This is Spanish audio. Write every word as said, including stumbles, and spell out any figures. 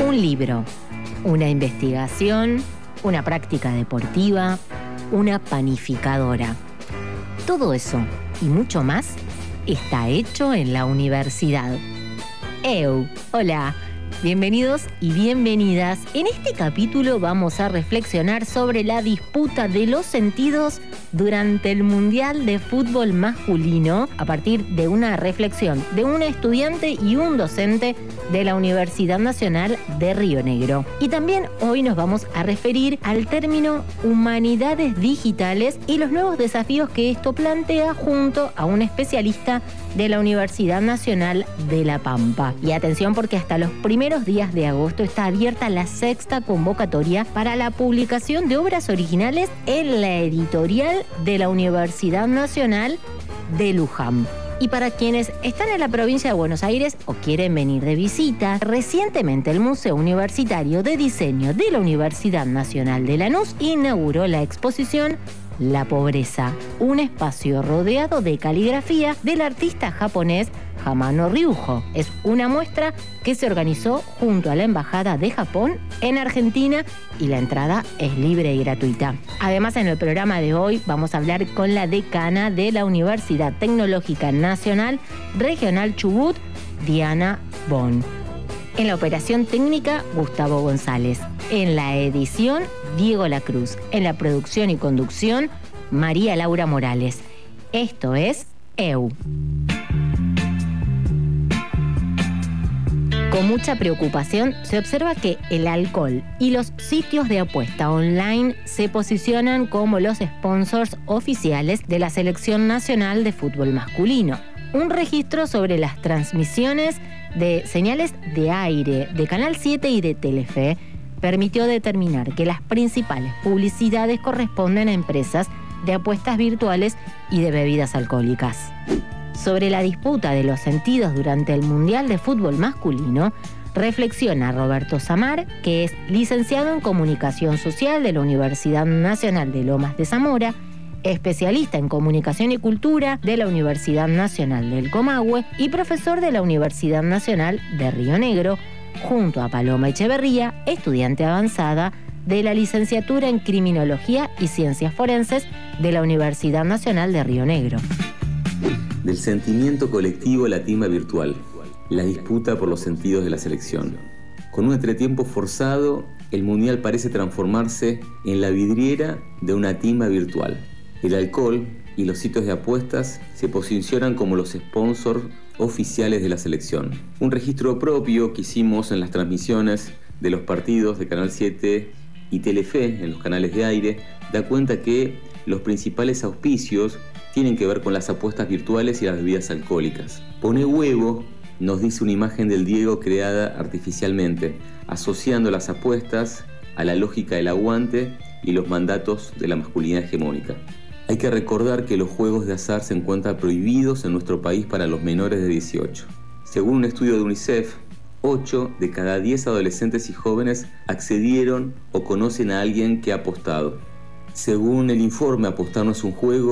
Un libro, una investigación, una práctica deportiva, una panificadora. Todo eso y mucho más está hecho en la universidad. Eu, hola, bienvenidos y bienvenidas. En este capítulo vamos a reflexionar sobre la disputa de los sentidos durante el Mundial de Fútbol Masculino a partir de una reflexión de un estudiante y un docente de la Universidad Nacional de Río Negro. Y también hoy nos vamos a referir al término humanidades digitales y los nuevos desafíos que esto plantea junto a un especialista de la Universidad Nacional de La Pampa. Y atención, porque hasta los primeros días de agosto está abierta la sexta convocatoria para la publicación de obras originales en la editorial de la Universidad Nacional de Luján. Y para quienes están en la provincia de Buenos Aires o quieren venir de visita, recientemente el Museo Universitario de Diseño de la Universidad Nacional de Lanús inauguró la exposición La Pobreza, un espacio rodeado de caligrafía del artista japonés Hamano Ryuho. Es una muestra que se organizó junto a la Embajada de Japón en Argentina y la entrada es libre y gratuita. Además, en el programa de hoy vamos a hablar con la decana de la Universidad Tecnológica Nacional Regional Chubut, Diana Bon. En la operación técnica, Gustavo González. En la edición, Diego Lacruz. En la producción y conducción, María Laura Morales. Esto es Eu. Con mucha preocupación se observa que el alcohol y los sitios de apuesta online se posicionan como los sponsors oficiales de la Selección Nacional de Fútbol Masculino. Un registro sobre las transmisiones de señales de aire de Canal siete y de Telefe permitió determinar que las principales publicidades corresponden a empresas de apuestas virtuales y de bebidas alcohólicas. Sobre la disputa de los sentidos durante el Mundial de Fútbol Masculino, reflexiona Roberto Samar, que es licenciado en Comunicación Social de la Universidad Nacional de Lomas de Zamora, especialista en Comunicación y Cultura de la Universidad Nacional del Comahue y profesor de la Universidad Nacional de Río Negro, junto a Paloma Echeverría, estudiante avanzada de la licenciatura en Criminología y Ciencias Forenses de la Universidad Nacional de Río Negro. Del sentimiento colectivo a la timba virtual, la disputa por los sentidos de la selección. Con un entretiempo forzado, el Mundial parece transformarse en la vidriera de una timba virtual. El alcohol y los sitios de apuestas se posicionan como los sponsors oficiales de la selección. Un registro propio que hicimos en las transmisiones de los partidos de Canal siete y Telefe en los canales de aire da cuenta que los principales auspicios tienen que ver con las apuestas virtuales y las bebidas alcohólicas. Pone huevo, nos dice una imagen del Diego creada artificialmente, asociando las apuestas a la lógica del aguante y los mandatos de la masculinidad hegemónica. Hay que recordar que los juegos de azar se encuentran prohibidos en nuestro país para los menores de dieciocho. Según un estudio de UNICEF, ocho de cada diez adolescentes y jóvenes accedieron o conocen a alguien que ha apostado. Según el informe Apostar no es un juego,